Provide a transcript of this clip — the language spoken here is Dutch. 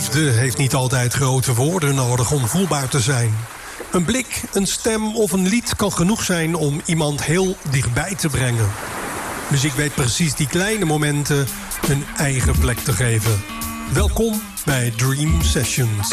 Liefde heeft niet altijd grote woorden nodig om voelbaar te zijn. Een blik, een stem of een lied kan genoeg zijn om iemand heel dichtbij te brengen. Muziek weet precies die kleine momenten een eigen plek te geven. Welkom bij Dream Sessions.